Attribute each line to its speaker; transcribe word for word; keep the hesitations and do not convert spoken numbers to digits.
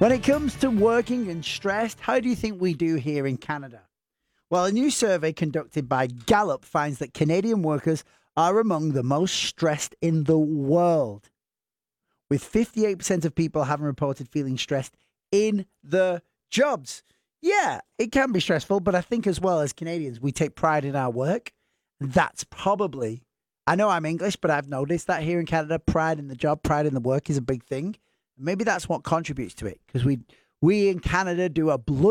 Speaker 1: When it comes to working and stressed, how do you think we do here in Canada? Well, a new survey conducted by Gallup finds that Canadian workers are among the most stressed in the world, with fifty-eight percent of people having reported feeling stressed in the jobs. Yeah, it can be stressful, but I think as well as Canadians, we take pride in our work. That's probably, I know I'm English, but I've noticed that here in Canada, pride in the job, pride in the work is a big thing. Maybe that's what contributes to it, because we we in Canada do a blood